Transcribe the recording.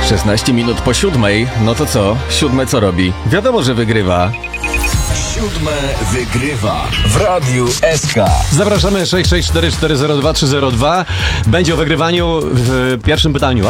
16 minut po 7. No to co? 7 co robi? Wiadomo, że wygrywa. 7 wygrywa w Radiu SK. Zapraszamy 664 402 302. Będzie o wygrywaniu w pierwszym pytaniu.